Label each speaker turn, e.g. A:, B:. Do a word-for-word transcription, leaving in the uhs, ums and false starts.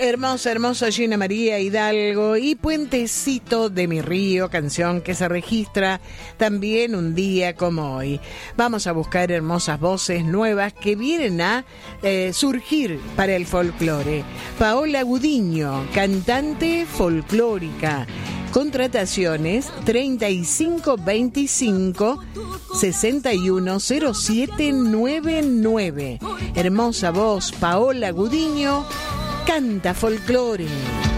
A: Hermosa, hermosa Gina María Hidalgo y Puentecito de mi río, canción que se registra también un día como hoy. Vamos a buscar hermosas voces nuevas que vienen a eh, surgir para el folclore. Paola Gudiño, cantante folclórica. Contrataciones treinta y cinco veinticinco sesenta y uno cero siete noventa y nueve. Hermosa voz, Paola Gudiño, canta folclore.